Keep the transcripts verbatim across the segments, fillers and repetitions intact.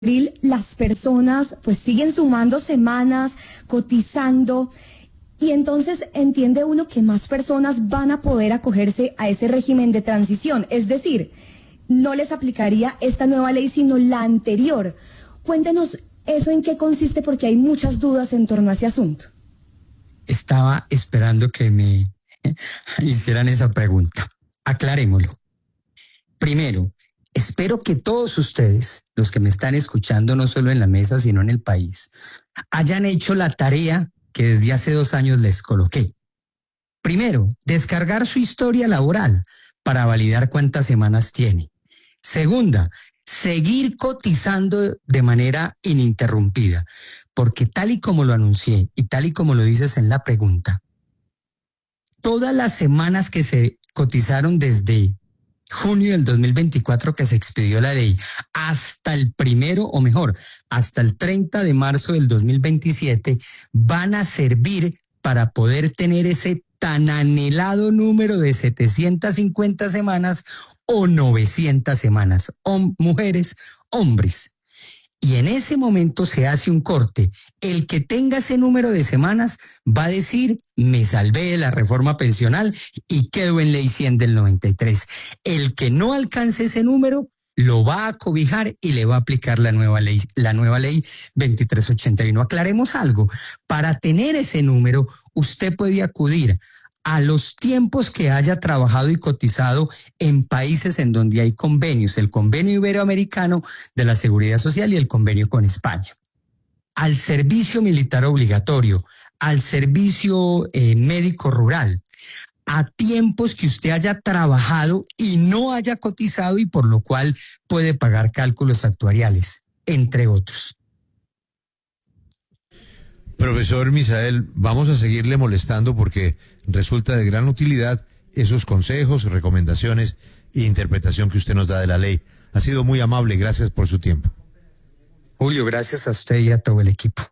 abril las personas pues siguen sumando semanas, cotizando, y entonces entiende uno que más personas van a poder acogerse a ese régimen de transición, es decir, no les aplicaría esta nueva ley sino la anterior. Cuéntenos eso en qué consiste, porque hay muchas dudas en torno a ese asunto. Estaba esperando que me hicieran esa pregunta. Aclarémoslo. Primero, espero que todos ustedes, los que me están escuchando no solo en la mesa, sino en el país, hayan hecho la tarea que desde hace dos años les coloqué. Primero, descargar su historia laboral para validar cuántas semanas tiene. Segunda, seguir cotizando de manera ininterrumpida, porque tal y como lo anuncié y tal y como lo dices en la pregunta, todas las semanas que se cotizaron desde junio del dos mil veinticuatro que se expidió la ley hasta el primero, o mejor, hasta el treinta de marzo del dos mil veintisiete, van a servir para poder tener ese tan anhelado número de setecientas cincuenta semanas o novecientas semanas, o mujeres, hombres. Y en ese momento se hace un corte. El que tenga ese número de semanas va a decir, me salvé de la reforma pensional y quedo en ley cien del noventa y tres. El que no alcance ese número lo va a cobijar y le va a aplicar la nueva ley, la nueva ley veintitrés ochenta y uno. Aclaremos algo. Para tener ese número, usted puede acudir a los tiempos que haya trabajado y cotizado en países en donde hay convenios, el convenio iberoamericano de la Seguridad Social y el convenio con España. Al servicio militar obligatorio, al servicio eh, médico rural, a tiempos que usted haya trabajado y no haya cotizado y por lo cual puede pagar cálculos actuariales, entre otros. Profesor Misael, vamos a seguirle molestando porque resulta de gran utilidad esos consejos, recomendaciones e interpretación que usted nos da de la ley. Ha sido muy amable, gracias por su tiempo. Julio, gracias a usted y a todo el equipo.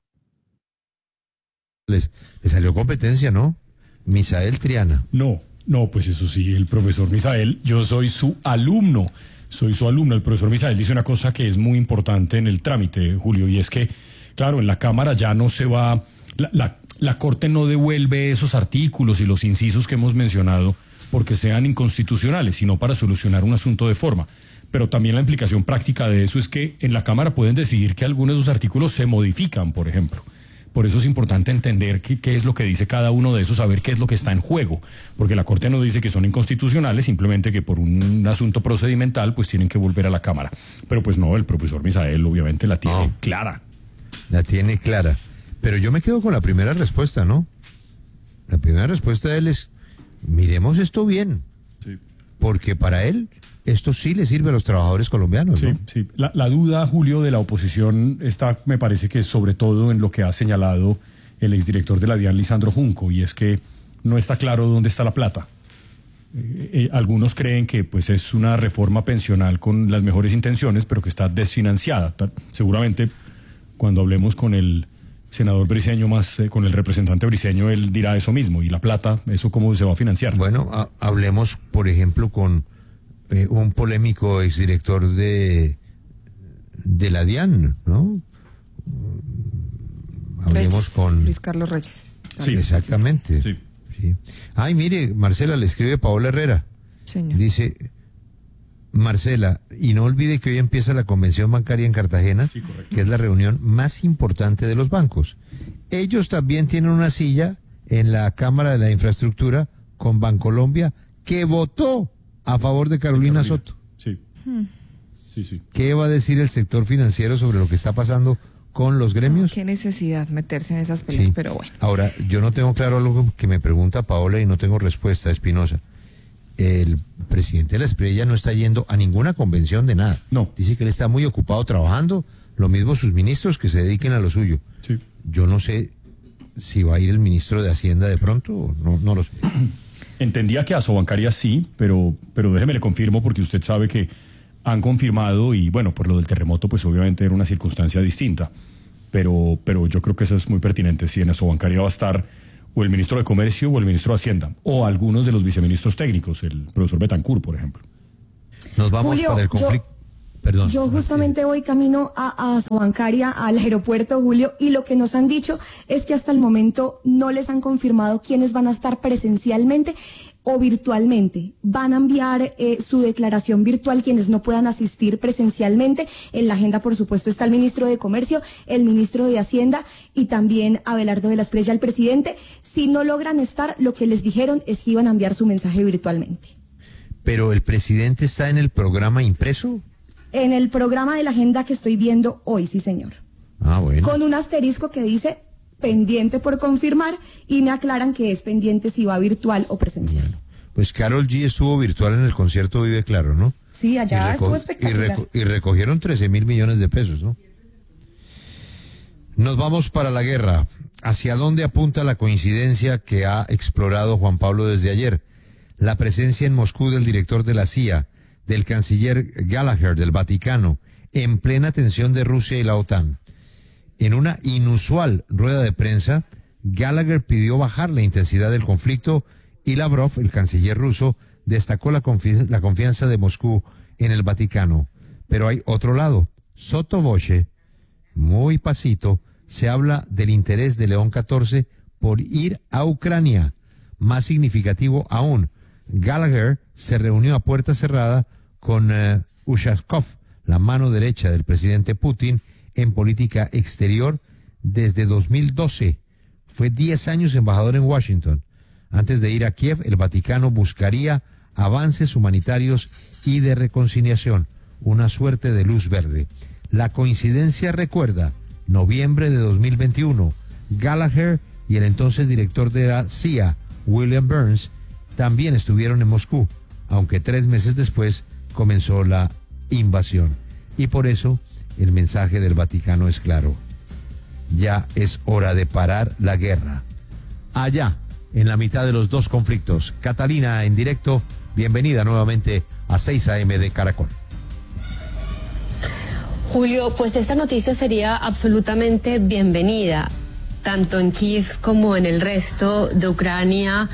Les, les salió competencia, ¿no? Misael Triana. No, no, pues eso sí, el profesor Misael, yo soy su alumno, soy su alumno. El profesor Misael dice una cosa que es muy importante en el trámite, Julio, y es que, claro, en la Cámara ya no se va, la, la, la Corte no devuelve esos artículos y los incisos que hemos mencionado porque sean inconstitucionales, sino para solucionar un asunto de forma. Pero también la implicación práctica de eso es que en la Cámara pueden decidir que algunos de esos artículos se modifican, por ejemplo. Por eso es importante entender qué, qué es lo que dice cada uno de esos, saber qué es lo que está en juego, porque la Corte no dice que son inconstitucionales, simplemente que por un asunto procedimental pues tienen que volver a la Cámara. Pero pues no, el profesor Misael obviamente la tiene oh, clara. La tiene clara. Pero yo me quedo con la primera respuesta, ¿no? La primera respuesta de él es, miremos esto bien, sí. Porque para él esto sí le sirve a los trabajadores colombianos, ¿no? Sí, sí. La, la duda, Julio, de la oposición está, me parece que sobre todo en lo que ha señalado el exdirector de la DIAN, Lisandro Junco, y es que no está claro dónde está la plata. Eh, eh, algunos creen que pues es una reforma pensional con las mejores intenciones, pero que está desfinanciada. Seguramente cuando hablemos con el senador Briceño, más eh, con el representante Briceño, él dirá eso mismo. ¿Y la plata, eso cómo se va a financiar? Bueno, a, hablemos, por ejemplo, con Eh, un polémico exdirector de de la DIAN, ¿no? Hablemos Reyes, con Luis Carlos Reyes. Sí, exactamente. Sí. Sí. Ay, mire, Marcela, le escribe Paola Herrera. Señor. Dice, Marcela, y no olvide que hoy empieza la convención bancaria en Cartagena, sí, que es la reunión más importante de los bancos. Ellos también tienen una silla en la Cámara de la Infraestructura con Bancolombia, que votó a favor de Carolina, de Carolina. Soto. Sí. Hmm. Sí, sí. ¿Qué va a decir el sector financiero sobre lo que está pasando con los gremios? No, qué necesidad meterse en esas peleas, sí. Pero bueno. Ahora, yo no tengo claro algo que me pregunta Paola y no tengo respuesta, Espinosa. El presidente de la Espriella no está yendo a ninguna convención de nada. No. Dice que él está muy ocupado trabajando, lo mismo sus ministros que se dediquen a lo suyo. Sí. Yo no sé si va a ir el ministro de Hacienda de pronto, no, no lo sé. Entendía que a Asobancaria sí, pero, pero déjeme le confirmo porque usted sabe que han confirmado y bueno, por lo del terremoto pues obviamente era una circunstancia distinta, pero, pero yo creo que eso es muy pertinente, si en Asobancaria va a estar o el ministro de Comercio o el ministro de Hacienda o algunos de los viceministros técnicos, el profesor Betancur, por ejemplo. Nos vamos Julio, para el conflicto. Perdón. Yo justamente voy camino a, a Sobancaria, al aeropuerto, Julio, y lo que nos han dicho es que hasta el momento no les han confirmado quiénes van a estar presencialmente o virtualmente. Van a enviar eh, su declaración virtual quienes no puedan asistir presencialmente. En la agenda, por supuesto, está el ministro de Comercio, el ministro de Hacienda y también Abelardo de la Espriella, el presidente. Si no logran estar, lo que les dijeron es que iban a enviar su mensaje virtualmente. ¿Pero el presidente está en el programa impreso? En el programa de la agenda que estoy viendo hoy, sí, señor. Ah, bueno. Con un asterisco que dice pendiente por confirmar y me aclaran que es pendiente si va virtual o presencial. Bueno, pues Karol G estuvo virtual en el concierto Vive Claro, ¿no? Sí, allá y estuvo y, espectacular. reco y recogieron trece mil millones de pesos, ¿no? Nos vamos para la guerra. ¿Hacia dónde apunta la coincidencia que ha explorado Juan Pablo desde ayer? La presencia en Moscú del director de la C I A, del canciller Gallagher del Vaticano, en plena tensión de Rusia y la OTAN. En una inusual rueda de prensa, Gallagher pidió bajar la intensidad del conflicto y Lavrov, el canciller ruso, destacó la, confi la confianza de Moscú en el Vaticano. Pero hay otro lado. Sotto voce, muy pasito, se habla del interés de León catorce por ir a Ucrania. Más significativo aún, Gallagher se reunió a puerta cerrada con uh, Ushakov, la mano derecha del presidente Putin en política exterior desde dos mil doce. Fue diez años embajador en Washington. Antes de ir a Kiev, el Vaticano buscaría avances humanitarios y de reconciliación, una suerte de luz verde. La coincidencia recuerda, noviembre de dos mil veintiuno, Gallagher y el entonces director de la C I A, William Burns, también estuvieron en Moscú, aunque tres meses después comenzó la invasión. Y por eso el mensaje del Vaticano es claro. Ya es hora de parar la guerra. Allá, en la mitad de los dos conflictos. Catalina, en directo, bienvenida nuevamente a seis A M de Caracol. Julio, pues esta noticia sería absolutamente bienvenida, tanto en Kiev como en el resto de Ucrania,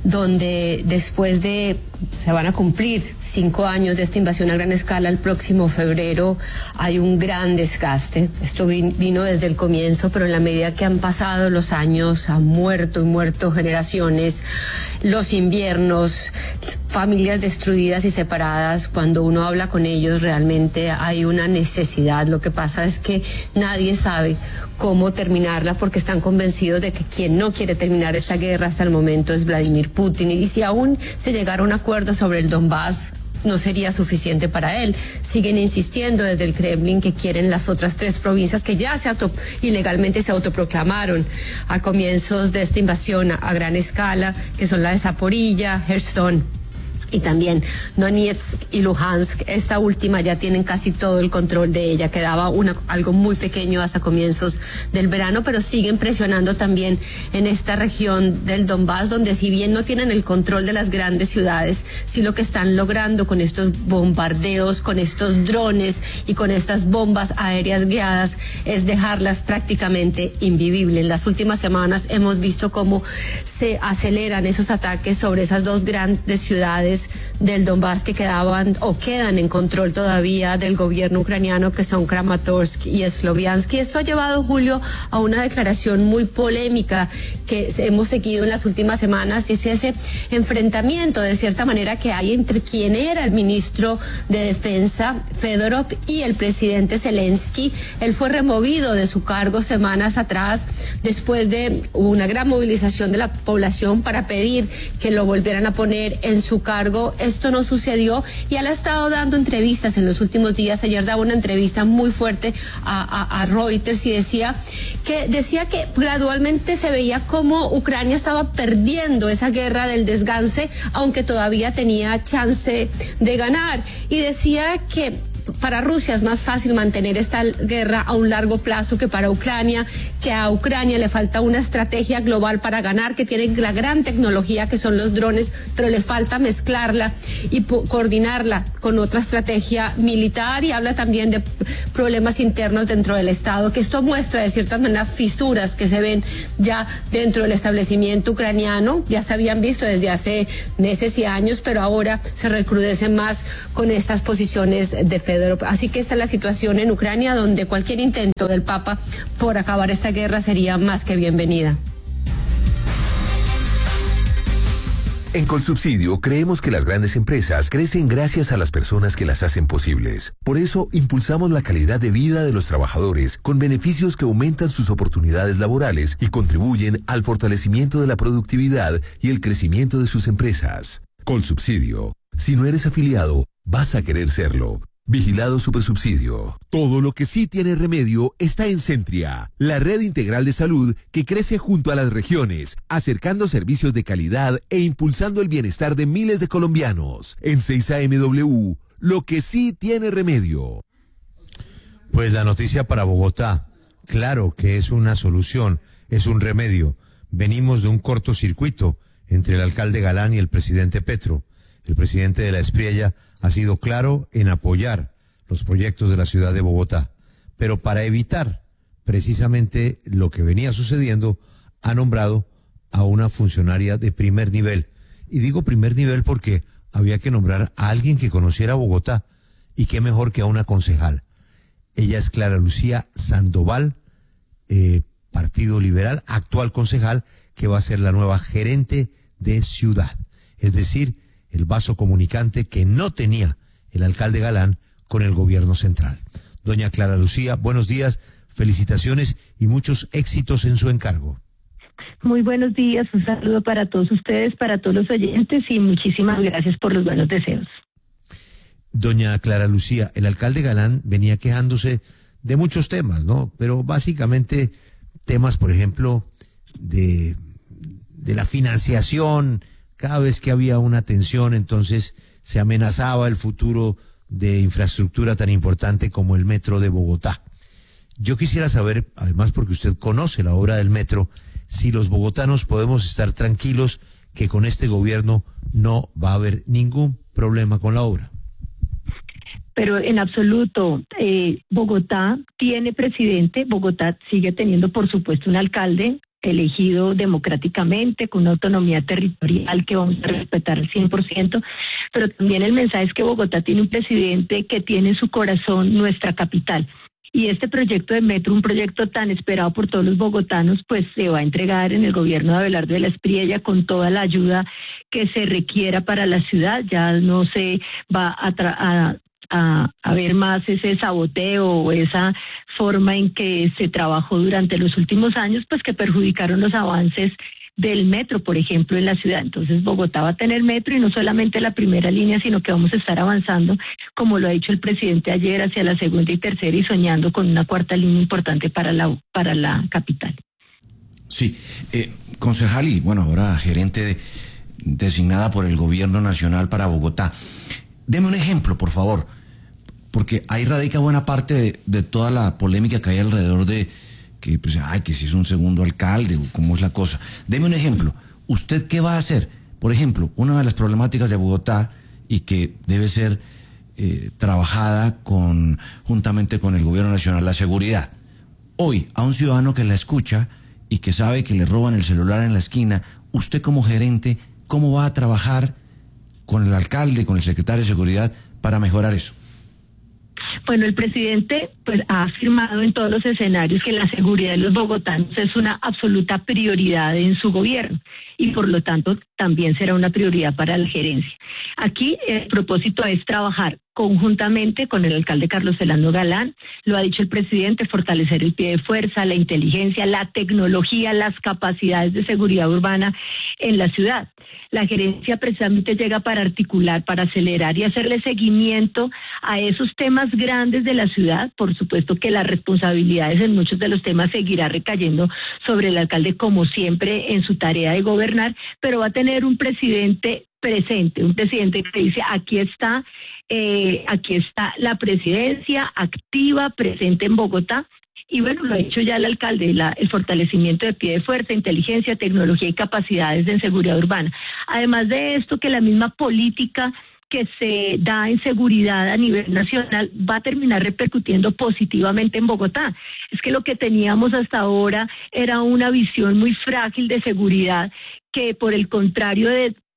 donde después de, se van a cumplir cinco años de esta invasión a gran escala el próximo febrero, hay un gran desgaste. Esto vino desde el comienzo, pero en la medida que han pasado los años, han muerto y muerto generaciones, los inviernos, familias destruidas y separadas. Cuando uno habla con ellos realmente hay una necesidad. Lo que pasa es que nadie sabe cómo terminarla porque están convencidos de que quien no quiere terminar esta guerra hasta el momento es Vladimir Putin. Y si aún se llegara a un acuerdo sobre el Donbass, no sería suficiente para él. Siguen insistiendo desde el Kremlin que quieren las otras tres provincias que ya se auto, ilegalmente se autoproclamaron a comienzos de esta invasión a, a gran escala, que son la de Zaporilla, Gerson y también Donetsk y Luhansk. Esta última ya tienen casi todo el control de ella. Quedaba una, algo muy pequeño hasta comienzos del verano, pero siguen presionando también en esta región del Donbass, donde si bien no tienen el control de las grandes ciudades, sí lo que están logrando con estos bombardeos, con estos drones y con estas bombas aéreas guiadas es dejarlas prácticamente invivibles. En las últimas semanas hemos visto cómo se aceleran esos ataques sobre esas dos grandes ciudades del Donbass que quedaban o quedan en control todavía del gobierno ucraniano, que son Kramatorsk y Sloviansk. Y esto ha llevado, Julio, a una declaración muy polémica que hemos seguido en las últimas semanas, y es ese enfrentamiento de cierta manera que hay entre quien era el ministro de Defensa, Fedorov, y el presidente Zelensky. Él fue removido de su cargo semanas atrás después de una gran movilización de la población para pedir que lo volvieran a poner en su cargo. Esto no sucedió y él ha estado dando entrevistas en los últimos días. Ayer daba una entrevista muy fuerte a, a, a Reuters y decía que decía que gradualmente se veía como Ucrania estaba perdiendo esa guerra del desganse, aunque todavía tenía chance de ganar, y decía que para Rusia es más fácil mantener esta guerra a un largo plazo que para Ucrania, que a Ucrania le falta una estrategia global para ganar, que tiene la gran tecnología que son los drones, pero le falta mezclarla y coordinarla con otra estrategia militar. Y habla también de problemas internos dentro del Estado, que esto muestra de cierta manera fisuras que se ven ya dentro del establecimiento ucraniano. Ya se habían visto desde hace meses y años, pero ahora se recrudecen más con estas posiciones defensivas. Pedro. Así que esta es la situación en Ucrania, donde cualquier intento del Papa por acabar esta guerra sería más que bienvenida. En Colsubsidio creemos que las grandes empresas crecen gracias a las personas que las hacen posibles. Por eso impulsamos la calidad de vida de los trabajadores con beneficios que aumentan sus oportunidades laborales y contribuyen al fortalecimiento de la productividad y el crecimiento de sus empresas. Colsubsidio. Si no eres afiliado, vas a querer serlo. Vigilado Supersubsidio. Todo lo que sí tiene remedio está en Centria, la red integral de salud que crece junto a las regiones, acercando servicios de calidad e impulsando el bienestar de miles de colombianos. En seis A M W, lo que sí tiene remedio. Pues la noticia para Bogotá, claro que es una solución, es un remedio. Venimos de un cortocircuito entre el alcalde Galán y el presidente Petro. El presidente de la Espriella ha sido claro en apoyar los proyectos de la ciudad de Bogotá, pero para evitar precisamente lo que venía sucediendo, ha nombrado a una funcionaria de primer nivel. Y digo primer nivel porque había que nombrar a alguien que conociera Bogotá, y qué mejor que a una concejal. Ella es Clara Lucía Sandoval, eh, Partido Liberal, actual concejal, que va a ser la nueva gerente de ciudad. Es decir, el vaso comunicante que no tenía el alcalde Galán con el gobierno central. Doña Clara Lucía, buenos días, felicitaciones y muchos éxitos en su encargo. Muy buenos días, un saludo para todos ustedes, para todos los oyentes y muchísimas gracias por los buenos deseos. Doña Clara Lucía, el alcalde Galán venía quejándose de muchos temas, ¿no? Pero básicamente temas, por ejemplo, de, de la financiación. Cada vez que había una tensión, entonces se amenazaba el futuro de infraestructura tan importante como el metro de Bogotá. Yo quisiera saber, además porque usted conoce la obra del metro, si los bogotanos podemos estar tranquilos que con este gobierno no va a haber ningún problema con la obra. Pero en absoluto, eh, Bogotá tiene presidente, Bogotá sigue teniendo por supuesto un alcalde elegido democráticamente, con una autonomía territorial que vamos a respetar al cien por ciento, pero también el mensaje es que Bogotá tiene un presidente que tiene en su corazón nuestra capital. Y este proyecto de metro, un proyecto tan esperado por todos los bogotanos, pues se va a entregar en el gobierno de Abelardo de la Espriella con toda la ayuda que se requiera para la ciudad. Ya no se va a, a A, a ver más ese saboteo o esa forma en que se trabajó durante los últimos años, pues que perjudicaron los avances del metro, por ejemplo, en la ciudad. Entonces Bogotá va a tener metro y no solamente la primera línea, sino que vamos a estar avanzando, como lo ha dicho el presidente ayer, hacia la segunda y tercera y soñando con una cuarta línea importante para la, para la capital. Sí, eh, concejal y bueno, ahora gerente de, designada por el gobierno nacional para Bogotá. Deme un ejemplo, por favor, porque ahí radica buena parte de, de toda la polémica que hay alrededor de que, pues, ay, que si es un segundo alcalde o cómo es la cosa. Deme un ejemplo. ¿Usted qué va a hacer? Por ejemplo, una de las problemáticas de Bogotá y que debe ser eh, trabajada con juntamente con el gobierno nacional, la seguridad. Hoy, a un ciudadano que la escucha y que sabe que le roban el celular en la esquina, usted como gerente, ¿cómo va a trabajar con el alcalde, con el secretario de Seguridad para mejorar eso? Bueno, el presidente pues ha afirmado en todos los escenarios que la seguridad de los bogotanos es una absoluta prioridad en su gobierno y por lo tanto también será una prioridad para la gerencia. Aquí el propósito es trabajar conjuntamente con el alcalde Carlos Celando Galán, lo ha dicho el presidente, fortalecer el pie de fuerza, la inteligencia, la tecnología, las capacidades de seguridad urbana en la ciudad. La gerencia precisamente llega para articular, para acelerar y hacerle seguimiento a esos temas grandes de la ciudad. Por supuesto que las responsabilidades en muchos de los temas seguirá recayendo sobre el alcalde como siempre en su tarea de gobernar, pero va a tener un presidente presente, un presidente que dice aquí está, eh, aquí está la presidencia activa, presente en Bogotá. Y bueno, lo ha dicho ya el alcalde, la, el fortalecimiento de pie de fuerza, inteligencia, tecnología y capacidades de seguridad urbana. Además de esto, que la misma política que se da en seguridad a nivel nacional va a terminar repercutiendo positivamente en Bogotá. Es que lo que teníamos hasta ahora era una visión muy frágil de seguridad que por el contrario de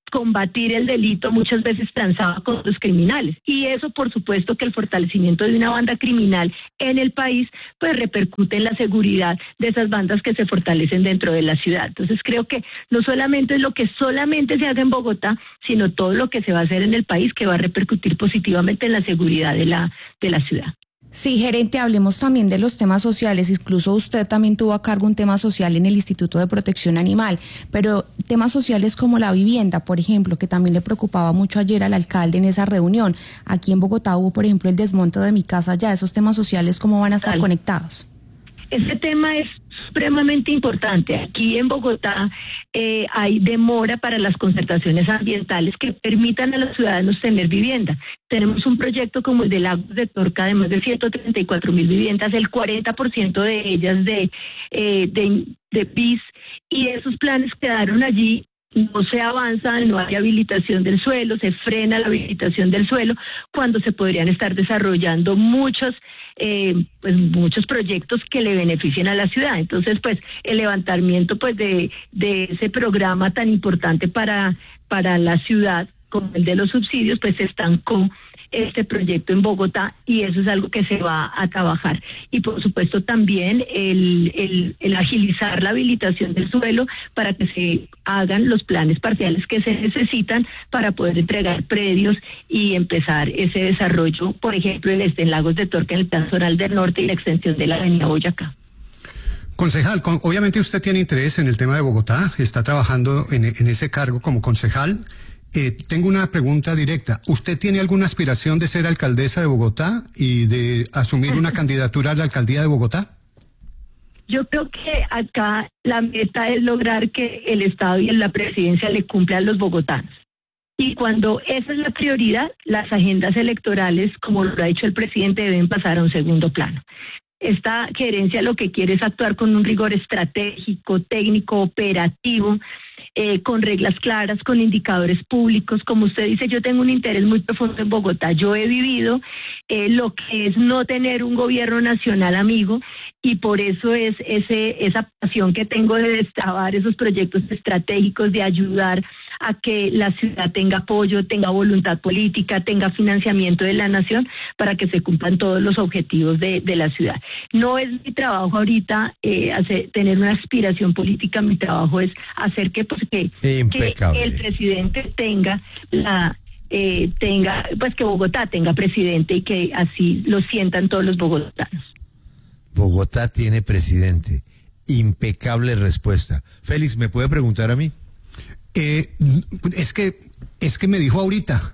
combatir el delito muchas veces transaba con los criminales, y eso por supuesto que el fortalecimiento de una banda criminal en el país pues repercute en la seguridad de esas bandas que se fortalecen dentro de la ciudad. Entonces creo que no solamente es lo que solamente se hace en Bogotá, sino todo lo que se va a hacer en el país que va a repercutir positivamente en la seguridad de la, de la ciudad. Sí, gerente, hablemos también de los temas sociales. Incluso usted también tuvo a cargo un tema social en el Instituto de Protección Animal, pero temas sociales como la vivienda, por ejemplo, que también le preocupaba mucho ayer al alcalde en esa reunión. Aquí en Bogotá hubo, por ejemplo, el desmonte de Mi Casa Ya. ¿Esos temas sociales cómo van a estar Dale. conectados? Este tema es supremamente importante. Aquí en Bogotá eh, hay demora para las concertaciones ambientales que permitan a los ciudadanos tener vivienda. Tenemos un proyecto como el de Lagos de Torca de más de ciento treinta y cuatro mil viviendas, el cuarenta por ciento de ellas de, eh, de, de P I S, y esos planes quedaron allí. No se avanza, no hay habilitación del suelo, se frena la habilitación del suelo, cuando se podrían estar desarrollando muchos, eh, pues muchos proyectos que le beneficien a la ciudad. Entonces, pues el levantamiento pues de, de ese programa tan importante para, para la ciudad, como el de los subsidios, pues se estancó este proyecto en Bogotá, y eso es algo que se va a trabajar. Y por supuesto también el, el, el agilizar la habilitación del suelo para que se hagan los planes parciales que se necesitan para poder entregar predios y empezar ese desarrollo, por ejemplo, en, este, en Lagos de Torca, en el Plan Zonal del Norte y la extensión de la avenida Boyacá. Concejal, con, obviamente usted tiene interés en el tema de Bogotá, está trabajando en, en ese cargo como concejal. Eh, tengo una pregunta directa. ¿Usted tiene alguna aspiración de ser alcaldesa de Bogotá y de asumir una candidatura a la alcaldía de Bogotá? Yo creo que acá la meta es lograr que el Estado y la presidencia le cumplan a los bogotanos. Y cuando esa es la prioridad, las agendas electorales, como lo ha dicho el presidente, deben pasar a un segundo plano. Esta gerencia lo que quiere es actuar con un rigor estratégico, técnico, operativo, eh, con reglas claras, con indicadores públicos. Como usted dice, yo tengo un interés muy profundo en Bogotá. Yo he vivido eh, lo que es no tener un gobierno nacional amigo, y por eso es ese esa pasión que tengo de destrabar esos proyectos estratégicos, de ayudar a que la ciudad tenga apoyo, tenga voluntad política, tenga financiamiento de la nación para que se cumplan todos los objetivos de, de la ciudad. No es mi trabajo ahorita eh, hacer, tener una aspiración política, mi trabajo es hacer que, pues, que, que el presidente tenga la... Eh, tenga, pues que Bogotá tenga presidente y que así lo sientan todos los bogotanos. Bogotá tiene presidente. Impecable respuesta. Félix, ¿me puede preguntar a mí? Eh, es que, es que me dijo ahorita.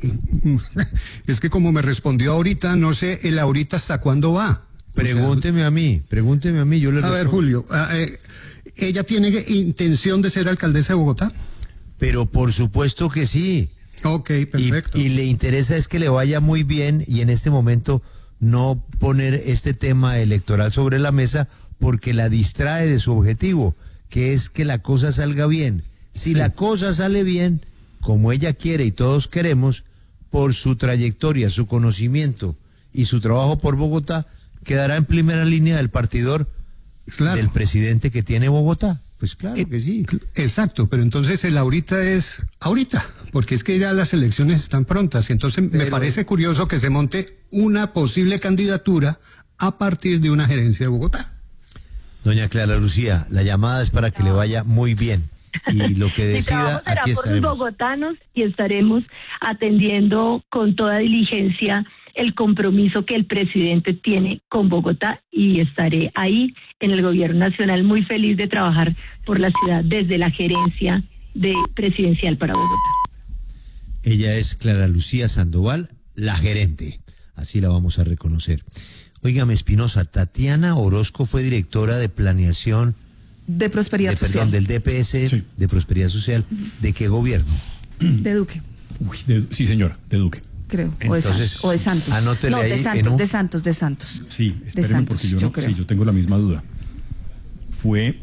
Es que como me respondió ahorita, no sé el ahorita hasta cuándo va. Pregúnteme a mí, pregúnteme a mí, yo le respondo. A ver, Julio, eh, ¿ella tiene intención de ser alcaldesa de Bogotá? Pero por supuesto que sí. Ok, perfecto. Y, y le interesa es que le vaya muy bien, y en este momento no poner este tema electoral sobre la mesa porque la distrae de su objetivo, que es que la cosa salga bien. Si sí. la cosa sale bien, como ella quiere y todos queremos, por su trayectoria, su conocimiento y su trabajo por Bogotá, quedará en primera línea del partidor claro. del presidente que tiene Bogotá. Pues claro eh, que sí. Exacto, pero entonces el ahorita es ahorita, porque es que ya las elecciones están prontas, y entonces pero, me parece curioso que se monte una posible candidatura a partir de una gerencia de Bogotá. Doña Clara Lucía, la llamada es para que no. le vaya muy bien, y lo que decida, será aquí por estaremos. Los bogotanos, y estaremos atendiendo con toda diligencia el compromiso que el presidente tiene con Bogotá, y estaré ahí en el gobierno nacional muy feliz de trabajar por la ciudad desde la gerencia de presidencial para Bogotá. Ella es Clara Lucía Sandoval, la gerente, así la vamos a reconocer. Óigame, Espinosa, Tatiana Orozco fue directora de planeación de Prosperidad de, Social. Perdón, del D P S, sí. de Prosperidad Social. Uh-huh. ¿De qué gobierno? De Duque. Uy, de, sí, señora, de Duque. Creo, Entonces, o de Santos. Anótele no, de ahí Santos, un... de Santos, de Santos. Sí, espéreme, Santos, porque yo, yo no, creo. sí, yo tengo la misma duda. Fue...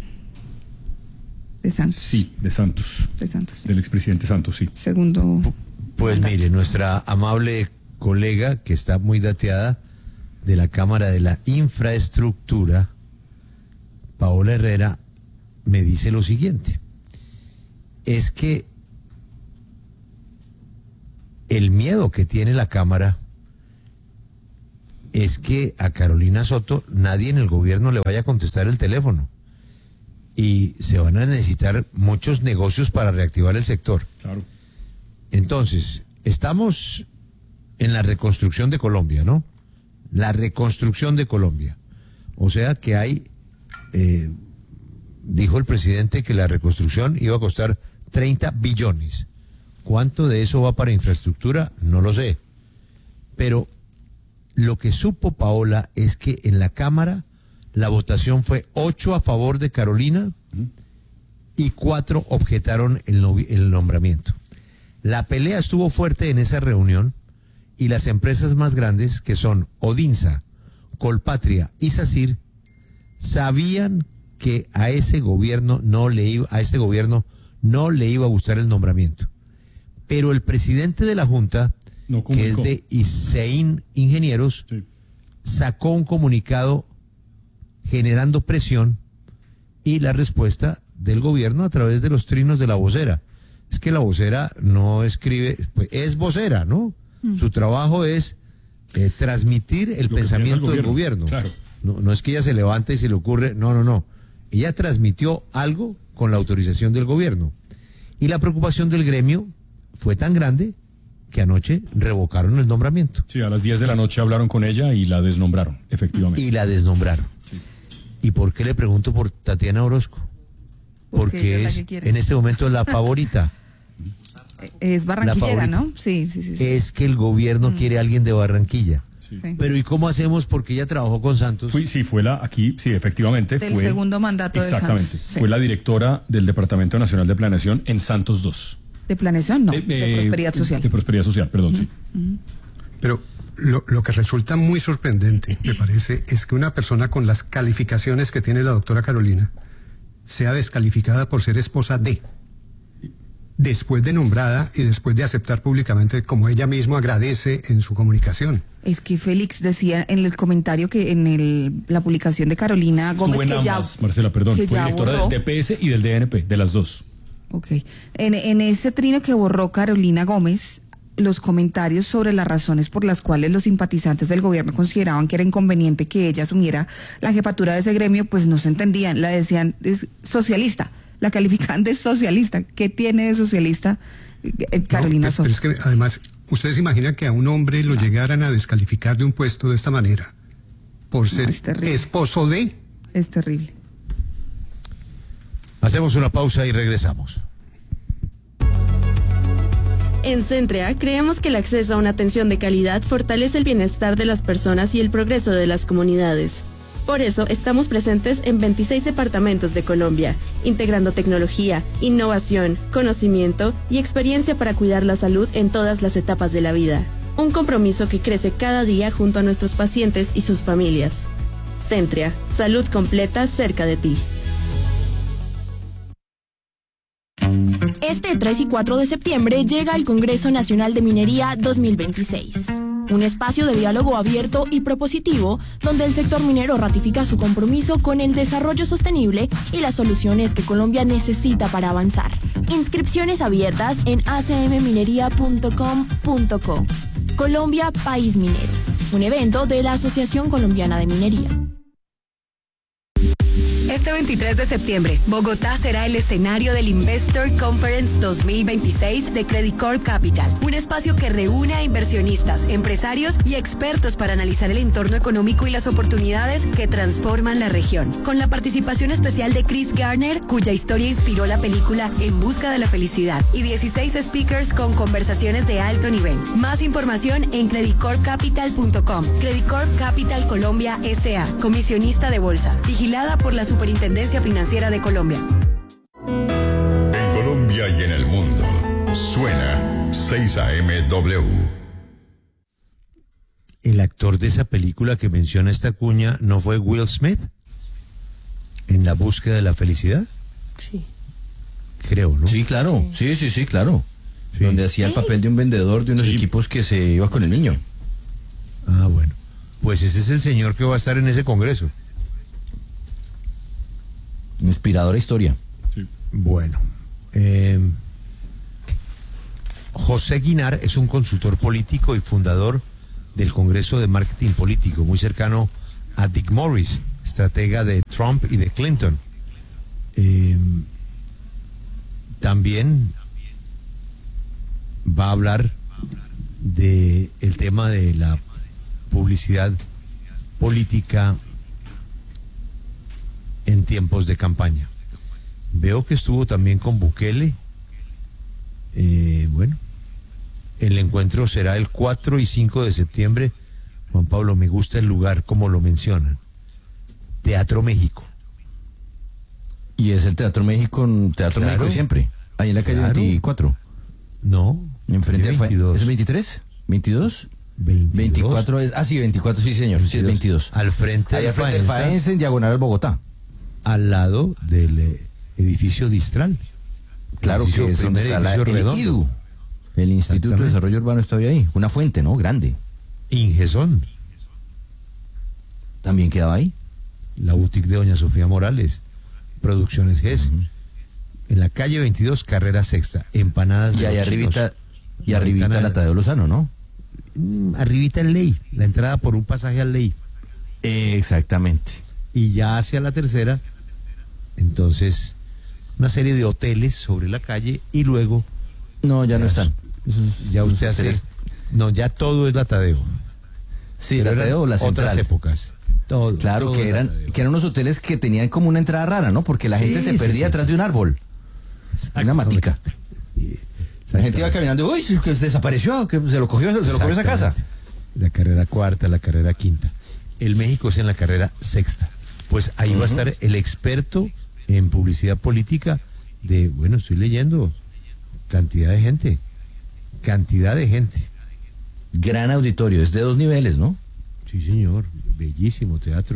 De Santos. Sí, de Santos. De Santos. Sí. Del expresidente Santos, sí. Segundo... Pues mandato. Mire, nuestra amable colega, que está muy dateada, de la Cámara de la Infraestructura, Paola Herrera, me dice lo siguiente. Es que el miedo que tiene la Cámara es que a Carolina Soto nadie en el gobierno le vaya a contestar el teléfono. Y se van a necesitar muchos negocios para reactivar el sector. Claro. Entonces, estamos en la reconstrucción de Colombia, ¿no? La reconstrucción de Colombia. O sea que hay, eh, dijo el presidente que la reconstrucción iba a costar treinta billones. ¿Cuánto de eso va para infraestructura? No lo sé. Pero lo que supo Paola es que en la Cámara la votación fue ocho a favor de Carolina y cuatro objetaron el, no, el nombramiento. La pelea estuvo fuerte en esa reunión y las empresas más grandes, que son Odinsa, Colpatria y SACIR, sabían que a ese gobierno no le iba, a este gobierno no le iba a gustar el nombramiento. Pero el presidente de la Junta, no que es de ISEIN Ingenieros, sí, sacó un comunicado generando presión y la respuesta del gobierno a través de los trinos de la vocera. Es que la vocera no escribe, pues es vocera, ¿no? Mm. Su trabajo es eh, transmitir el Lo pensamiento del gobierno. Claro. No, no es que ella se levante y se le ocurre, no, no, no. Ella transmitió algo con la autorización del gobierno. Y la preocupación del gremio fue tan grande que anoche revocaron el nombramiento. Sí, a las diez de la noche hablaron con ella y la desnombraron, efectivamente. Y la desnombraron. Sí. ¿Y por qué le pregunto por Tatiana Orozco? Porque, Porque es en este momento la favorita. Es barranquillera, ¿no? Sí, sí, sí, sí. Es que el gobierno mm. quiere a alguien de Barranquilla. Sí. Pero ¿y cómo hacemos? Porque ella trabajó con Santos. Fui, sí, fue la, aquí, sí, efectivamente. Del fue, segundo mandato de Santos. Exactamente. Sí. Fue la directora del Departamento Nacional de Planeación en Santos dos. ¿De planeación? No, de, de, de prosperidad social. De prosperidad social, perdón, uh-huh. sí. Uh-huh. Pero lo, lo que resulta muy sorprendente, me parece, es que una persona con las calificaciones que tiene la doctora Carolina sea descalificada por ser esposa de, después de nombrada y después de aceptar públicamente, como ella misma agradece en su comunicación. Es que Félix decía en el comentario que en el, la publicación de Carolina Gómez en que ambas, ya, Marcela, perdón, que fue ya directora borró. del D P S y del D N P, de las dos. Ok. En, en ese trino que borró Carolina Gómez, los comentarios sobre las razones por las cuales los simpatizantes del gobierno consideraban que era inconveniente que ella asumiera la jefatura de ese gremio, pues no se entendían. La decían, es socialista, la calificaban de socialista. ¿Qué tiene de socialista eh, Carolina no, Soto? Pero es que además, ¿ustedes imaginan que a un hombre lo no. llegaran a descalificar de un puesto de esta manera? Por ser no, esposo de... Es terrible. Hacemos una pausa y regresamos. En Centrea creemos que el acceso a una atención de calidad fortalece el bienestar de las personas y el progreso de las comunidades. Por eso estamos presentes en veintiséis departamentos de Colombia, integrando tecnología, innovación, conocimiento y experiencia para cuidar la salud en todas las etapas de la vida. Un compromiso que crece cada día junto a nuestros pacientes y sus familias. Centrea, salud completa cerca de ti. Este tres y cuatro de septiembre llega el Congreso Nacional de Minería dos mil veintiséis, un espacio de diálogo abierto y propositivo donde el sector minero ratifica su compromiso con el desarrollo sostenible y las soluciones que Colombia necesita para avanzar. Inscripciones abiertas en a c m minería punto com punto co. Colombia, país minero, un evento de la Asociación Colombiana de Minería. Este veintitrés de septiembre, Bogotá será el escenario del Investor Conference dos mil veintiséis de Credit Corp Capital, un espacio que reúne a inversionistas, empresarios y expertos para analizar el entorno económico y las oportunidades que transforman la región. Con la participación especial de Chris Garner, cuya historia inspiró la película En busca de la felicidad, y dieciséis speakers con conversaciones de alto nivel. Más información en credit corp capital punto com. Credit Corp Capital Colombia S A, comisionista de bolsa, vigilada por la Superintendencia Financiera de Colombia. En Colombia y en el mundo, suena seis A M W. El actor de esa película que menciona esta cuña, ¿no fue Will Smith? ¿En la búsqueda de la felicidad? Sí. Creo, ¿no? Sí, claro. Sí, sí, sí, claro. Sí. Donde hacía el papel de un vendedor de unos sí. equipos que se iba con el niño. Ah, bueno. Pues ese es el señor que va a estar en ese congreso. Inspiradora historia. Sí. Bueno. Eh, José Guinar es un consultor político y fundador del Congreso de Marketing Político, muy cercano a Dick Morris, estratega de Trump y de Clinton. Eh, también va a hablar de el tema de la publicidad política en tiempos de campaña. Veo que estuvo también con Bukele. Eh, bueno, el encuentro será el cuatro y cinco de septiembre. Juan Pablo, me gusta el lugar como lo mencionan. Teatro México. Y es el Teatro México, Teatro Claro. México siempre, ahí en la calle Claro. veinticuatro. No. Enfrente de a Fa- veintidós. ¿Es el veintitrés? ¿veintidós? veintidós. veinticuatro es, ah sí, veinticuatro, sí señor, sí es veintidós. Al frente Ahí del al frente del Faenza, Faenza, en diagonal al Bogotá. al lado del eh, edificio Distral. Claro Edificio- que es donde primer está la, edificio el redondo. I D U. El Instituto de Exactamente. Desarrollo Urbano está ahí. Una fuente, ¿no? Grande. Ingesón, También quedaba ahí. la boutique de doña Sofía Morales, Producciones G E S, en la calle veintidós, carrera sexta, empanadas Y de ahí los arribita, chinos. y arribita ventana- la Tadeo Lozano, ¿no? Mm, arribita el Ley, la entrada por un pasaje al Ley, Exactamente. y ya hacia la tercera, entonces, una serie de hoteles sobre la calle, y luego, No, ya no están. ya usted hace, hoteles- no, ya todo es la Tadeo. Sí, Pero la eran Tadeo o la otras Central. épocas. Todo, Claro, todo que es la eran, Tadeo. que eran unos hoteles que tenían como una entrada rara, ¿no? Porque la Sí, gente se sí, perdía sí. atrás de un árbol. Una matica. La gente iba Exactamente. caminando, uy, que se desapareció, que se lo cogió, se lo cogió esa casa. Exactamente. La carrera cuarta, la carrera quinta. El México es en la carrera sexta. Pues ahí va a Ujú. estar el experto en publicidad política de, bueno, estoy leyendo, cantidad de gente, cantidad de gente. Gran auditorio, es de dos niveles, ¿no? Sí, señor, bellísimo teatro.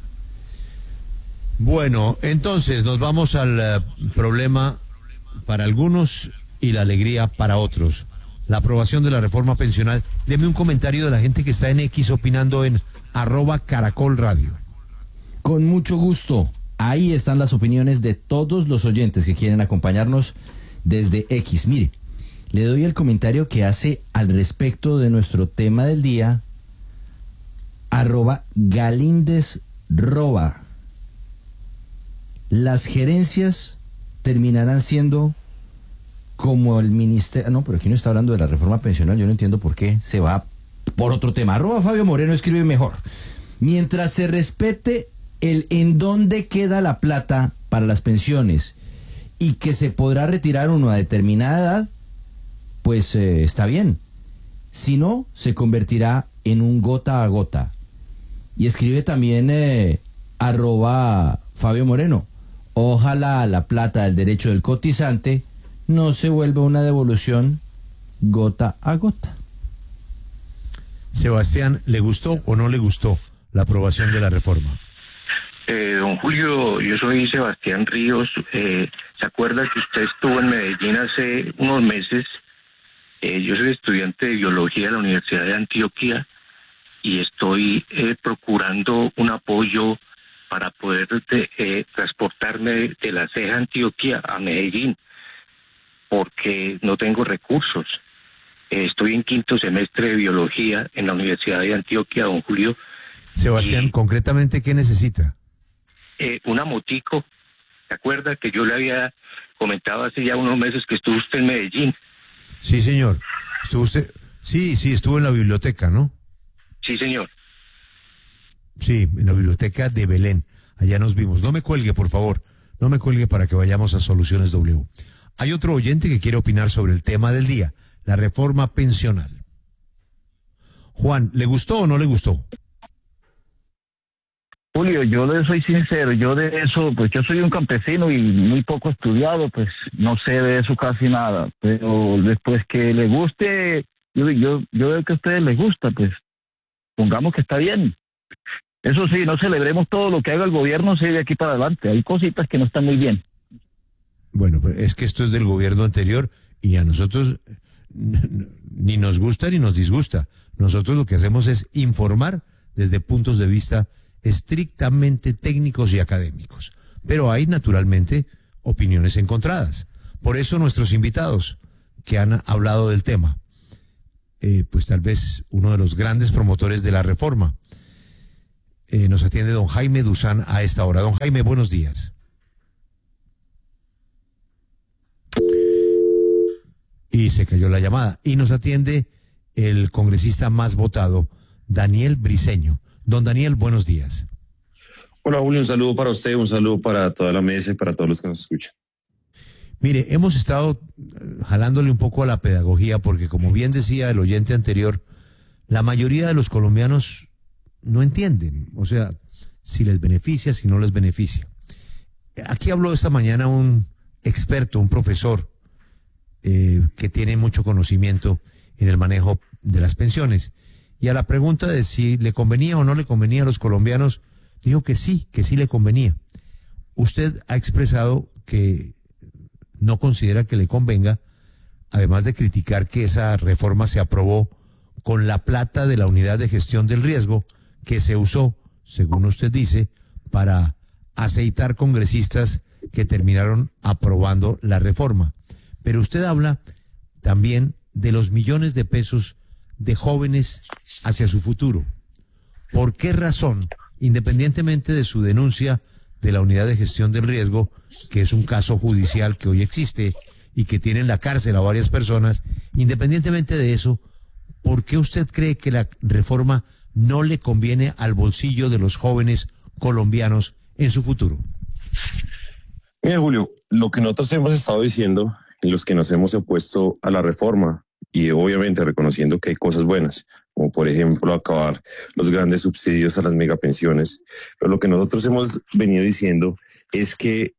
Bueno, entonces nos vamos al eh, problema para algunos y la alegría para otros. La aprobación de la reforma pensional. Deme un comentario de la gente que está en X opinando en arroba Caracol Radio. Con mucho gusto. Ahí están las opiniones de todos los oyentes que quieren acompañarnos desde X. Mire, le doy el comentario que hace al respecto de nuestro tema del día, arroba Galíndez Roba. Las gerencias terminarán siendo como el ministerio. No, pero aquí no está hablando de la reforma pensional, yo no entiendo por qué se va por otro tema. Arroba Fabio Moreno escribe mejor. Mientras se respete el en dónde queda la plata para las pensiones y que se podrá retirar uno a determinada edad, pues eh, está bien. Si no, se convertirá en un gota a gota. Y escribe también eh, arroba Fabio Moreno. Ojalá la plata del derecho del cotizante no se vuelva una devolución gota a gota. Sebastián, ¿le gustó o no le gustó la aprobación de la reforma? Eh, don Julio, yo soy Sebastián Ríos. Eh, ¿Se acuerda que usted estuvo en Medellín hace unos meses? Eh, yo soy estudiante de biología de la Universidad de Antioquia y estoy eh, procurando un apoyo para poder de, eh, transportarme de la Ceja Antioquia a Medellín, porque no tengo recursos. Eh, estoy en quinto semestre de biología en la Universidad de Antioquia, don Julio. Sebastián, Y- concretamente, ¿qué necesita? Eh, una motico. ¿Se acuerda que yo le había comentado hace ya unos meses que estuvo usted en Medellín? Sí, señor. ¿Estuvo usted? Sí, sí, estuvo en la biblioteca, ¿no? Sí, señor. Sí, en la biblioteca de Belén. Allá nos vimos. No me cuelgue, por favor. No me cuelgue para que vayamos a Soluciones W. Hay otro oyente que quiere opinar sobre el tema del día, la reforma pensional. Juan, ¿le gustó o no le gustó? Julio, yo le soy sincero, yo de eso, pues yo soy un campesino y muy poco estudiado, pues no sé de eso casi nada, pero después que le guste, yo, yo, yo veo que a ustedes les gusta, pues pongamos que está bien. Eso sí, no celebremos todo lo que haga el gobierno, sí, de aquí para adelante, hay cositas que no están muy bien. Bueno, pues es que esto es del gobierno anterior y a nosotros n- n- ni nos gusta ni nos disgusta. Nosotros lo que hacemos es informar desde puntos de vista estrictamente técnicos y académicos. Pero hay, naturalmente, opiniones encontradas. Por eso nuestros invitados, que han hablado del tema. Eh, pues tal vez uno de los grandes promotores de la reforma. Eh, nos atiende don Jaime Duzán a esta hora. Don Jaime, buenos días. Y se cayó la llamada. Y nos atiende el congresista más votado, Daniel Briceño. Don Daniel, buenos días. Hola Julio, un saludo para usted, un saludo para toda la mesa y para todos los que nos escuchan. Mire, hemos estado jalándole un poco a la pedagogía porque, como bien decía el oyente anterior, la mayoría de los colombianos no entienden, o sea, si les beneficia, si no les beneficia. Aquí habló esta mañana un experto, un profesor, eh, que tiene mucho conocimiento en el manejo de las pensiones. Y a la pregunta de si le convenía o no le convenía a los colombianos, dijo que sí, que sí le convenía. Usted ha expresado que no considera que le convenga, además de criticar que esa reforma se aprobó con la plata de la unidad de gestión del riesgo que se usó, según usted dice, para aceitar congresistas que terminaron aprobando la reforma. Pero usted habla también de los millones de pesos de jóvenes hacia su futuro. ¿Por qué razón, independientemente de su denuncia de la unidad de gestión del riesgo, que es un caso judicial que hoy existe y que tiene en la cárcel a varias personas, independientemente de eso, ¿por qué usted cree que la reforma no le conviene al bolsillo de los jóvenes colombianos en su futuro? Mira, Julio, lo que nosotros hemos estado diciendo, los que nos hemos opuesto a la reforma, y obviamente reconociendo que hay cosas buenas, como por ejemplo acabar los grandes subsidios a las megapensiones, pero lo que nosotros hemos venido diciendo es que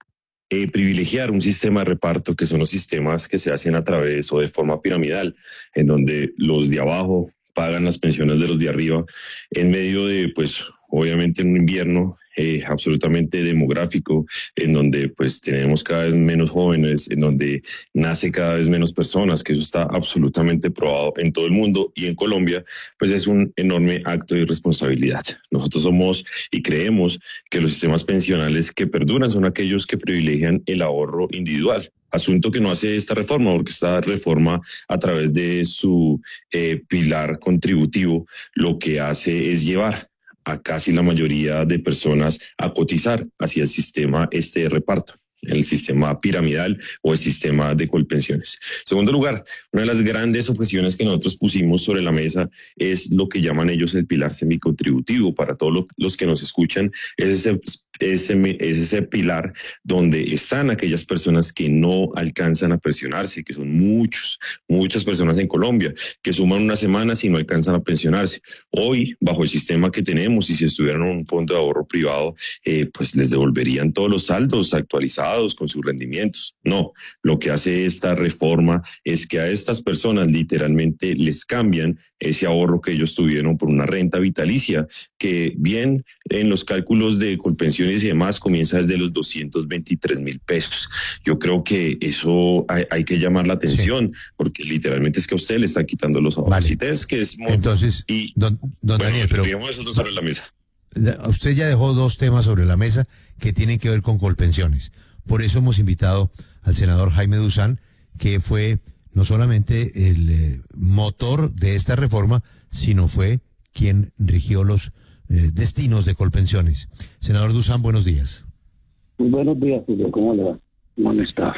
eh, privilegiar un sistema de reparto, que son los sistemas que se hacen a través o de forma piramidal, en donde los de abajo pagan las pensiones de los de arriba, en medio de, pues, obviamente en un invierno eh, absolutamente demográfico, en donde pues tenemos cada vez menos jóvenes, en donde nace cada vez menos personas, que eso está absolutamente probado en todo el mundo y en Colombia, pues es un enorme acto de irresponsabilidad. Nosotros somos y creemos que los sistemas pensionales que perduran son aquellos que privilegian el ahorro individual. Asunto que no hace esta reforma, porque esta reforma, a través de su eh, pilar contributivo, lo que hace es llevar a casi la mayoría de personas a cotizar hacia el sistema este de reparto, el sistema piramidal o el sistema de colpensiones. En segundo lugar, una de las grandes objeciones que nosotros pusimos sobre la mesa es lo que llaman ellos el pilar semicontributivo. Para todos los que nos escuchan, es ese, ese, es ese pilar donde están aquellas personas que no alcanzan a pensionarse, que son muchos, muchas personas en Colombia, que suman una semana si no alcanzan a pensionarse. Hoy, bajo el sistema que tenemos, y si estuvieran en un fondo de ahorro privado, eh, pues les devolverían todos los saldos actualizados con sus rendimientos. No, lo que hace esta reforma es que a estas personas literalmente les cambian ese ahorro que ellos tuvieron por una renta vitalicia, que bien en los cálculos de colpensiones y demás comienza desde los doscientos veintitrés mil pesos. Yo creo que eso hay, hay que llamar la atención, sí, porque literalmente es que a usted le están quitando los ahorros. Vale. Y es que es muy... Entonces, y, don, don bueno, Daniel, pero... digamos eso sobre la mesa. Usted ya dejó dos temas sobre la mesa que tienen que ver con colpensiones. Por eso hemos invitado al senador Jaime Duzán, que fue no solamente el eh, motor de esta reforma, sino fue quien rigió los eh, destinos de Colpensiones. Senador Duzán, buenos días. Muy buenos días, Julio. ¿Cómo le va? ¿Cómo está?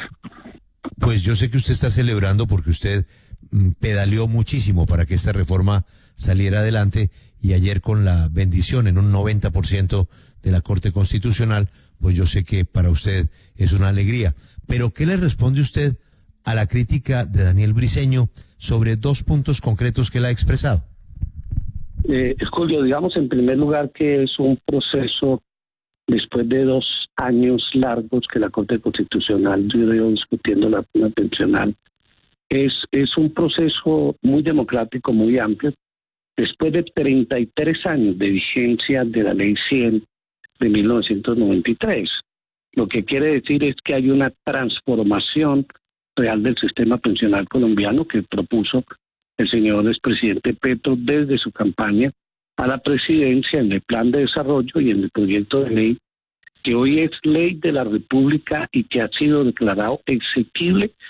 Pues yo sé que usted está celebrando porque usted mm, pedaleó muchísimo para que esta reforma saliera adelante, y ayer con la bendición en un noventa por ciento de la Corte Constitucional, pues yo sé que para usted es una alegría. Pero ¿qué le responde usted a la crítica de Daniel Briceño sobre dos puntos concretos que él ha expresado? Eh, Julio, digamos en primer lugar que es un proceso después de dos años largos que la Corte Constitucional duró discutiendo la pena pensional. Es, es un proceso muy democrático, muy amplio. Después de treinta y tres años de vigencia de la Ley cien de mil novecientos noventa y tres, lo que quiere decir es que hay una transformación real del sistema pensional colombiano que propuso el señor expresidente Petro desde su campaña a la presidencia en el plan de desarrollo y en el proyecto de ley que hoy es ley de la República y que ha sido declarado exequible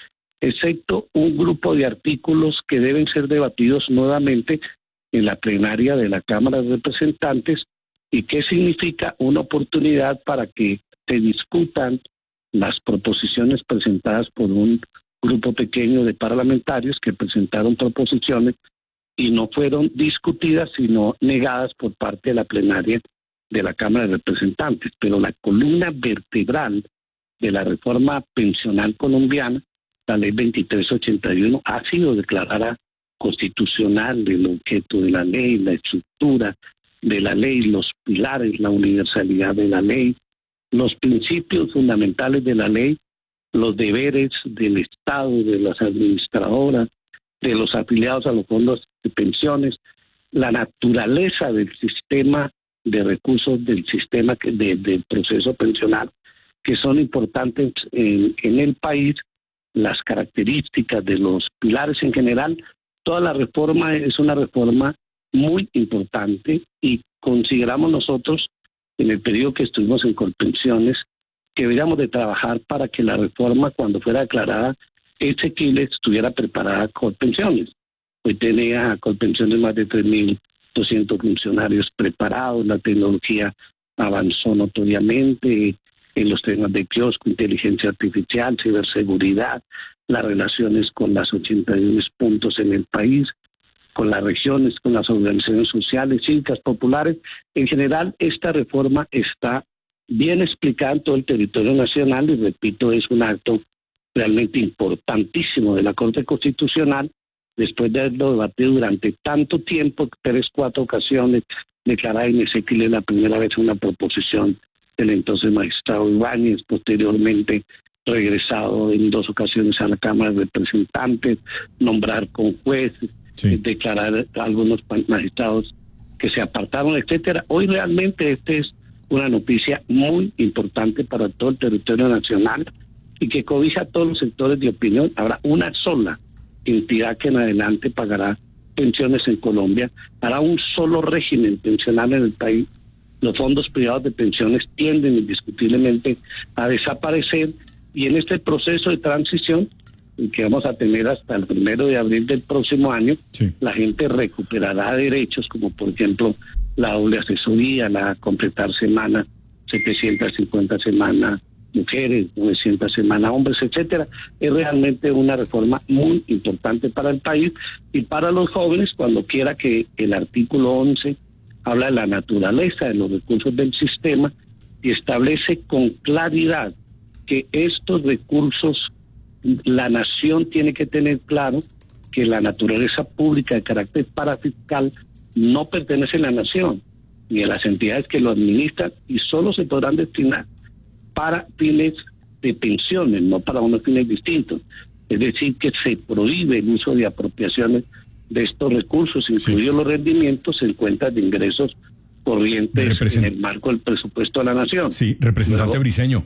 excepto un grupo de artículos que deben ser debatidos nuevamente en la plenaria de la Cámara de Representantes, y que significa una oportunidad para que se discutan las proposiciones presentadas por un grupo pequeño de parlamentarios que presentaron proposiciones y no fueron discutidas sino negadas por parte de la plenaria de la Cámara de Representantes. Pero la columna vertebral de la reforma pensional colombiana, la ley veintitrés ochenta y uno, ha sido declarada constitucional. El objeto de la ley, la estructura de la ley, los pilares, la universalidad de la ley, los principios fundamentales de la ley, los deberes del Estado, de las administradoras, de los afiliados a los fondos de pensiones, la naturaleza del sistema de recursos del sistema que, de, del proceso pensional, que son importantes en, en el país, las características de los pilares en general. Toda la reforma es una reforma muy importante, y consideramos nosotros en el periodo que estuvimos en Colpensiones que deberíamos de trabajar para que la reforma, cuando fuera declarada exequible, estuviera preparada con pensiones. Hoy tenía Colpensiones más de tres mil doscientos funcionarios preparados, la tecnología avanzó notoriamente en los temas de kiosco, inteligencia artificial, ciberseguridad, las relaciones con las ochenta y uno puntos en el país, con las regiones, con las organizaciones sociales, cívicas, populares. En general, esta reforma está bien explicada en todo el territorio nacional y, repito, es un acto realmente importantísimo de la Corte Constitucional, después de haberlo debatido durante tanto tiempo, tres, cuatro ocasiones, declarada inexequible la primera vez una proposición del entonces magistrado Ibáñez, posteriormente regresado en dos ocasiones a la Cámara de Representantes, nombrar con jueces, sí. declarar a algunos magistrados que se apartaron, etcétera. Hoy realmente esta es una noticia muy importante para todo el territorio nacional y que cobija a todos los sectores de opinión. Habrá una sola entidad que en adelante pagará pensiones en Colombia, hará un solo régimen pensional en el país. Los fondos privados de pensiones tienden indiscutiblemente a desaparecer, y en este proceso de transición que vamos a tener hasta el primero de abril del próximo año, sí. la gente recuperará derechos como por ejemplo la doble asesoría, la completar semana, setecientas cincuenta semanas mujeres, novecientas semanas hombres, etcétera. Es realmente una reforma muy importante para el país y para los jóvenes, cuando quiera que el artículo once habla de la naturaleza de los recursos del sistema y establece con claridad que estos recursos, la nación tiene que tener claro que la naturaleza pública de carácter parafiscal no pertenece a la nación ni a las entidades que lo administran, y solo se podrán destinar para fines de pensiones, no para unos fines distintos. Es decir, que se prohíbe el uso de apropiaciones de estos recursos, incluidos sí. los rendimientos en cuentas de ingresos corrientes Represent... en el marco del presupuesto de la nación. Sí, representante Luego, Briceño,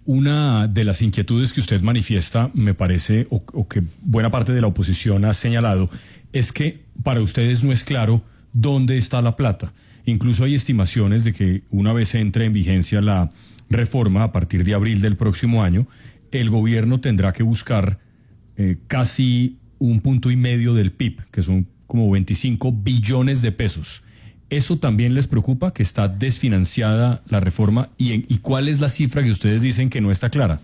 una de las inquietudes que usted manifiesta, me parece, o, o que buena parte de la oposición ha señalado, es que para ustedes no es claro dónde está la plata. Incluso hay estimaciones de que una vez entre en vigencia la reforma, a partir de abril del próximo año, el gobierno tendrá que buscar eh, casi un punto y medio del P I B, que son como veinticinco billones de pesos. ¿Eso también les preocupa, que está desfinanciada la reforma? ¿Y, en, y cuál es la cifra que ustedes dicen que no está clara?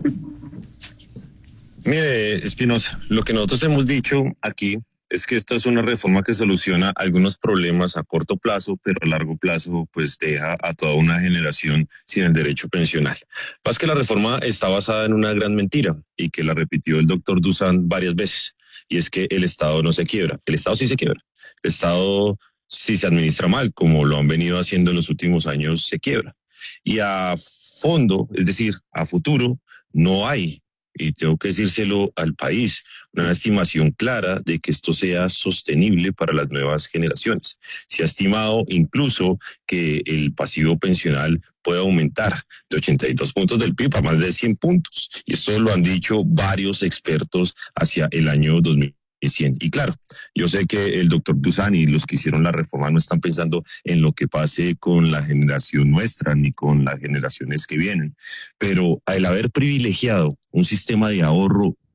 Mire, Espinosa, lo que nosotros hemos dicho aquí es que esta es una reforma que soluciona algunos problemas a corto plazo, pero a largo plazo pues deja a toda una generación sin el derecho pensional. Más que la reforma está basada en una gran mentira, y que la repitió el doctor Dusan varias veces, y es que el Estado no se quiebra. El Estado sí se quiebra. El Estado, si se administra mal, como lo han venido haciendo en los últimos años, se quiebra. Y a fondo, es decir, a futuro, no hay, y tengo que decírselo al país, una estimación clara de que esto sea sostenible para las nuevas generaciones. Se ha estimado incluso que el pasivo pensional puede aumentar de ochenta y dos puntos del P I B a más de cien puntos. Y esto lo han dicho varios expertos hacia el año dos mil cien. Y claro, yo sé que el doctor Dusan y los que hicieron la reforma no están pensando en lo que pase con la generación nuestra ni con las generaciones que vienen, pero al haber privilegiado un sistema de ahorro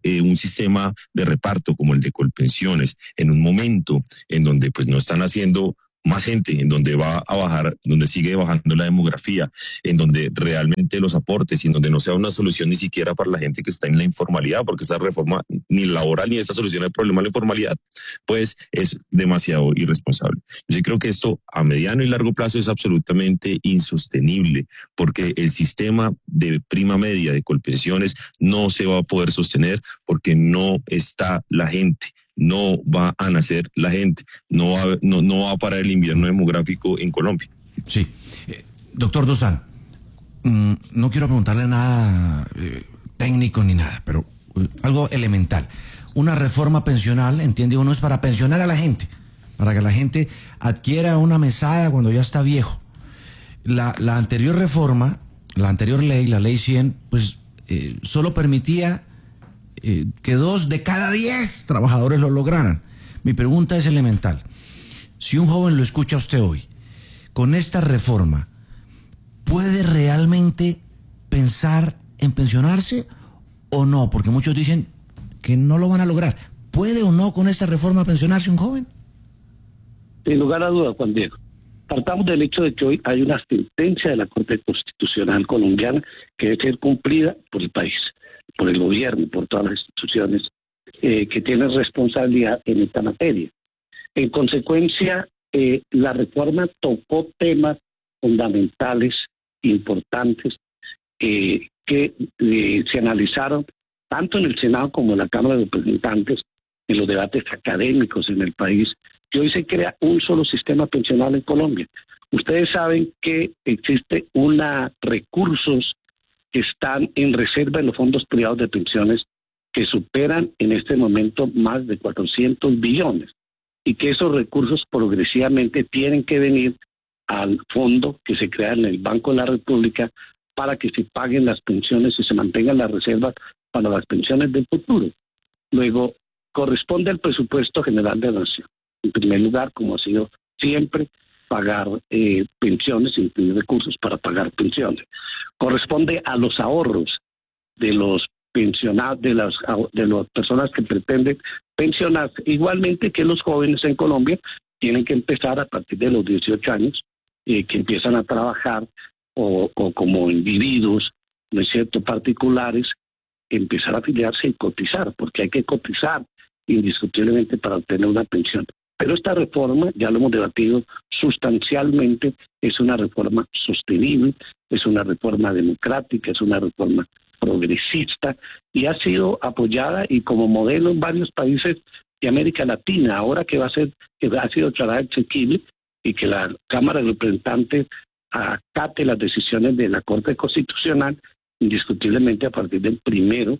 eh, un sistema de reparto como el de Colpensiones, en un momento en donde pues no están haciendo más gente, en donde va a bajar, donde sigue bajando la demografía, en donde realmente los aportes y en donde no sea una solución ni siquiera para la gente que está en la informalidad, porque esa reforma ni laboral ni esa solución al problema de la informalidad, pues es demasiado irresponsable. Yo sí creo que esto a mediano y largo plazo es absolutamente insostenible, porque el sistema de prima media de Colpensiones no se va a poder sostener porque no está la gente. No va a nacer la gente, no va, no, no va a parar el invierno demográfico en Colombia. Sí. Eh, doctor Dusan, mmm, no quiero preguntarle nada eh, técnico ni nada, pero eh, algo elemental. Una reforma pensional, entiende uno, es para pensionar a la gente, para que la gente adquiera una mesada cuando ya está viejo. La, la anterior reforma, la anterior ley, la ley cien, pues eh, solo permitía Eh, que dos de cada diez trabajadores lo lograran. Mi pregunta es elemental. Si un joven lo escucha a usted hoy, con esta reforma, ¿puede realmente pensar en pensionarse o no? Porque muchos dicen que no lo van a lograr. ¿Puede o no con esta reforma pensionarse un joven? Sin lugar a dudas, Juan Diego. Partamos del hecho de que hoy hay una sentencia de la Corte Constitucional colombiana que debe ser cumplida por el país, por el gobierno, por todas las instituciones eh, que tienen responsabilidad en esta materia. En consecuencia, eh, la reforma tocó temas fundamentales, importantes, eh, que eh, se analizaron tanto en el Senado como en la Cámara de Representantes, en los debates académicos en el país, que hoy se crea un solo sistema pensional en Colombia. Ustedes saben que existe una recursos que están en reserva en los fondos privados de pensiones que superan en este momento más de cuatrocientos billones y que esos recursos progresivamente tienen que venir al fondo que se crea en el Banco de la República para que se paguen las pensiones y se mantengan las reservas para las pensiones del futuro. Luego, corresponde al presupuesto general de la Nación. En primer lugar, como ha sido siempre, pagar eh, pensiones, incluir recursos para pagar pensiones. Corresponde a los ahorros de los pensionados, de las de las personas que pretenden pensionarse. Igualmente que los jóvenes en Colombia tienen que empezar a partir de los dieciocho años, eh, que empiezan a trabajar o, o como individuos, ¿no es cierto?, particulares, empezar a afiliarse y cotizar, porque hay que cotizar indiscutiblemente para obtener una pensión. Pero esta reforma, ya lo hemos debatido sustancialmente, es una reforma sostenible, es una reforma democrática, es una reforma progresista y ha sido apoyada y como modelo en varios países de América Latina. Ahora que va a ser, que ha sido declarada exequible y que la Cámara de Representantes acate las decisiones de la Corte Constitucional, indiscutiblemente a partir del primero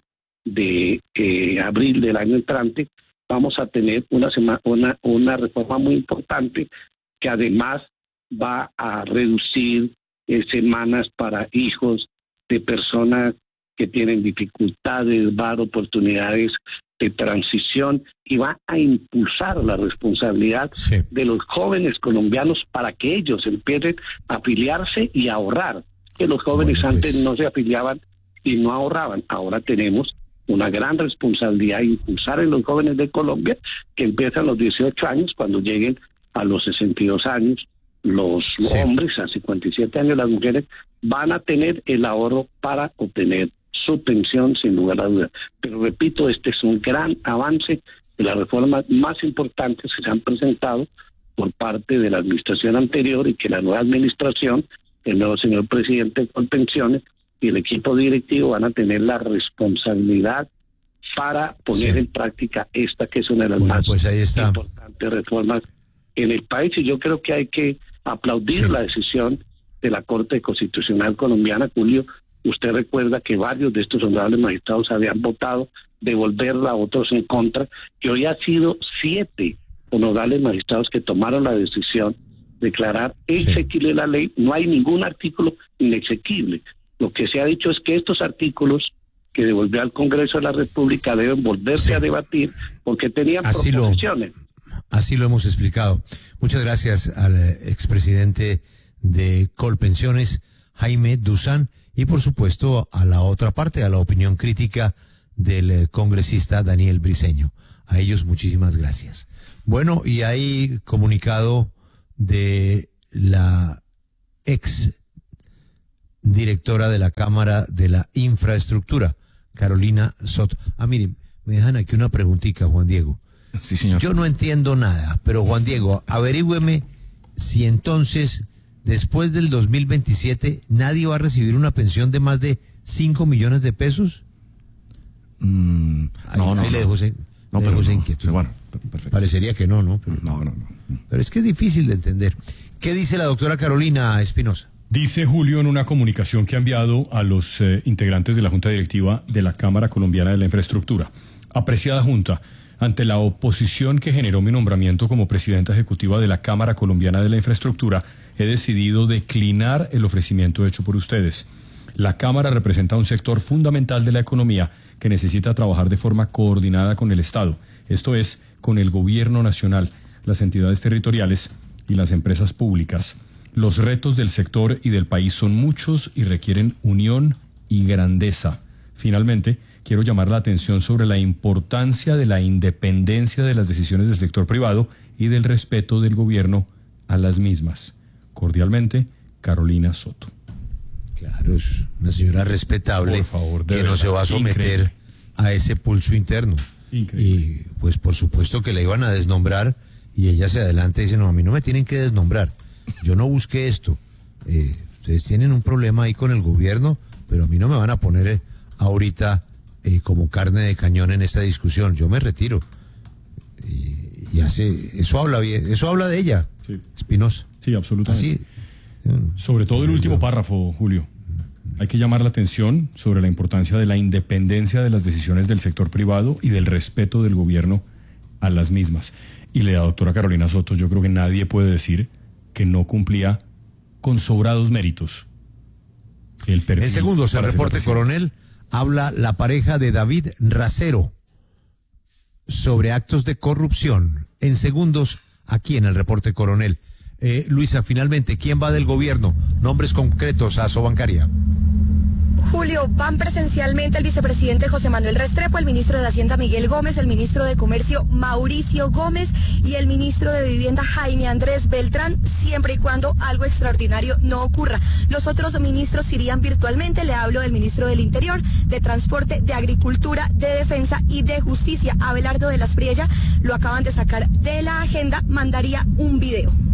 de eh, abril del año entrante, vamos a tener una, sema, una, una reforma muy importante que además va a reducir eh, semanas para hijos de personas que tienen dificultades, va a dar oportunidades de transición y va a impulsar la responsabilidad sí. de los jóvenes colombianos para que ellos empiecen a afiliarse y a ahorrar. Que los jóvenes bueno, pues... antes no se afiliaban y no ahorraban. Ahora tenemos una gran responsabilidad de impulsar en los jóvenes de Colombia que empiezan a los dieciocho años, cuando lleguen a los sesenta y dos años, los sí. hombres a cincuenta y siete años, las mujeres van a tener el ahorro para obtener su pensión sin lugar a dudas. Pero repito, este es un gran avance de las reformas más importantes que se han presentado por parte de la administración anterior y que la nueva administración, el nuevo señor presidente con pensiones y el equipo directivo van a tener la responsabilidad para poner sí. en práctica esta que es una de las bueno, más pues ahí está. importantes reformas en el país, y yo creo que hay que aplaudir sí. la decisión de la Corte Constitucional colombiana. Julio, usted recuerda que varios de estos honorables magistrados habían votado devolverla, otros en contra, que hoy ha sido siete honorables magistrados que tomaron la decisión de declarar exequible sí. la ley. No hay ningún artículo inexequible. Lo que se ha dicho es que estos artículos que devolvió al Congreso de la República deben volverse sí. a debatir porque tenían así proposiciones. Lo, así lo hemos explicado. Muchas gracias al expresidente de Colpensiones, Jaime Dusan, y por supuesto a la otra parte, a la opinión crítica del eh, congresista Daniel Briceño. A ellos muchísimas gracias. Bueno, y hay comunicado de la ex directora de la Cámara de la Infraestructura, Carolina Soto. Ah, miren, me dejan aquí una preguntita, Juan Diego. Sí, señor. Yo no entiendo nada, pero Juan Diego, averígüeme si entonces, después del dos mil veintisiete, nadie va a recibir una pensión de más de cinco millones de pesos. Mm, ahí, no, no, ahí no. le dejo ese, No, le pero dejo esa no. inquietud. Sí, bueno, perfecto. Parecería que no, ¿no? Pero, No, no, no. pero es que es difícil de entender. ¿Qué dice la doctora Carolina Espinosa? Dice Julio en una comunicación que ha enviado a los eh, integrantes de la Junta Directiva de la Cámara Colombiana de la Infraestructura. Apreciada Junta, ante la oposición que generó mi nombramiento como presidenta ejecutiva de la Cámara Colombiana de la Infraestructura, he decidido declinar el ofrecimiento hecho por ustedes. La Cámara representa un sector fundamental de la economía que necesita trabajar de forma coordinada con el Estado, esto es, con el Gobierno Nacional, las entidades territoriales y las empresas públicas. Los retos del sector y del país son muchos y requieren unión y grandeza. Finalmente, quiero llamar la atención sobre la importancia de la independencia de las decisiones del sector privado y del respeto del gobierno a las mismas. Cordialmente, Carolina Soto. Claro, es una señora respetable. Por favor, de que no verdad, se va a someter increíble. a ese pulso interno. Increíble. Y pues por supuesto que la iban a desnombrar y ella se adelanta y dice, no, a mí no me tienen que desnombrar. Yo no busqué esto. Eh, ustedes tienen un problema ahí con el gobierno, pero a mí no me van a poner eh, ahorita eh, como carne de cañón en esta discusión. Yo me retiro. Y, y hace, eso habla bien, eso habla de ella, Sí. Espinosa. Sí, absolutamente. Así, Sobre todo el último párrafo, Julio. Hay que llamar la atención sobre la importancia de la independencia de las decisiones del sector privado y del respeto del gobierno a las mismas. Y la doctora Carolina Soto, yo creo que nadie puede decir que no cumplía con sobrados méritos el perfil. En segundos, el para ser reporte la presidenta. coronel, habla la pareja de David Racero sobre actos de corrupción. En segundos, aquí en el reporte coronel. Eh, Luisa, finalmente, ¿quién va del gobierno? Nombres concretos a Sobancaria. Julio, van presencialmente el vicepresidente José Manuel Restrepo, el ministro de Hacienda Miguel Gómez, el ministro de Comercio Mauricio Gómez y el ministro de Vivienda Jaime Andrés Beltrán, siempre y cuando algo extraordinario no ocurra. Los otros ministros irían virtualmente, le hablo del ministro del Interior, de Transporte, de Agricultura, de Defensa y de Justicia. Abelardo de la Espriella, lo acaban de sacar de la agenda, mandaría un video.